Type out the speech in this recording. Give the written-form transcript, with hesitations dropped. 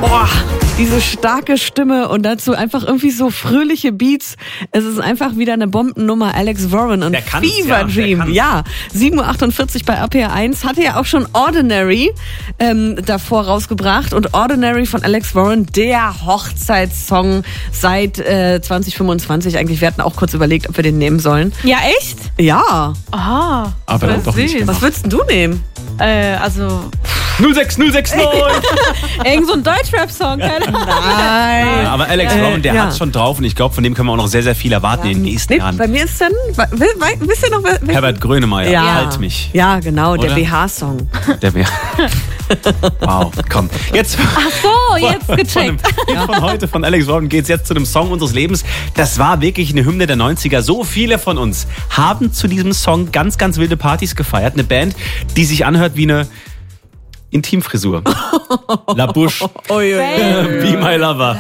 Oh, diese starke Stimme und dazu einfach irgendwie so fröhliche Beats. Es ist einfach wieder eine Bombennummer. Alex Warren und Fever Dream. Ja, 7.48 Uhr bei RPR1. Hatte ja auch schon Ordinary davor rausgebracht. Und Ordinary von Alex Warren, der Hochzeitssong seit 2025 eigentlich. Wir hatten auch kurz überlegt, ob wir den nehmen sollen. Ja, echt? Ja. Aha. Aber dann doch nicht gemacht. Was würdest du nehmen? Also 06069! irgend so ein Deutschrap-Song, keine Ahnung. Nein. Aber Alex Warren, der hat's schon drauf und ich glaube, von dem können wir auch noch sehr, sehr viel erwarten in den nächsten Jahren. Bei mir ist dann, wisst ihr noch, welchen? Herbert Grönemeyer, Halt mich. Ja, genau, Oder? der BH-Song. Der wäre. Wow, komm. Jetzt. Ach so, jetzt gecheckt. Von heute von Alex Warren geht's jetzt zu dem Song unseres Lebens. Das war wirklich eine Hymne der 90er. So viele von uns haben zu diesem Song ganz, ganz wilde Partys gefeiert. Eine Band, die sich anhört wie eine Intimfrisur. La Bouche. Be My Lover.